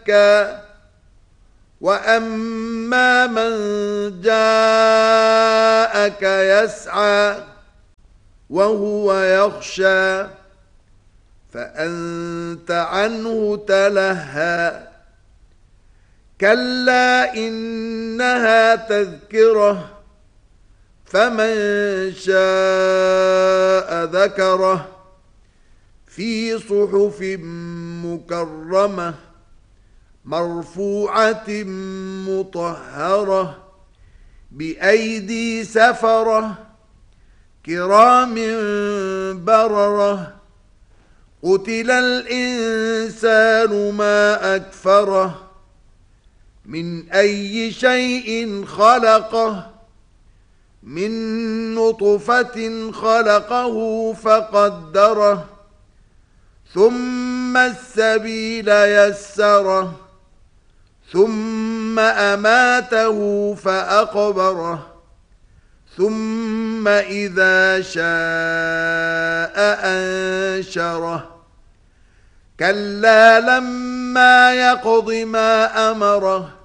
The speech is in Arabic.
وأما من جاءك يسعى وهو يخشى فأنت عنه تلهى كلا إنها تذكرة فمن شاء ذكره في صحف مكرمة مرفوعة مطهرة بأيدي سفرة كرام بررة قتل الإنسان ما أكفره من أي شيء خلقه من نطفة خلقه فقدره ثم السبيل يسره ثم أماته فأقبره ثم إذا شاء أنشره كلا لما يقض ما أمره